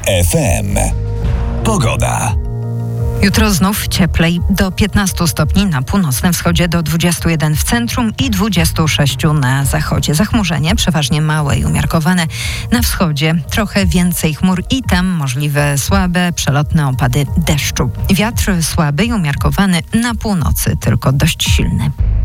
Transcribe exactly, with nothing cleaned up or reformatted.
F M. Pogoda. Jutro znów cieplej, do piętnastu stopni na północnym wschodzie, do dwudziestu jeden w centrum i dwudziestu sześciu na zachodzie. Zachmurzenie przeważnie małe i umiarkowane. Na wschodzie trochę więcej chmur i tam możliwe słabe, przelotne opady deszczu. Wiatr słaby i umiarkowany, na północy tylko dość silny.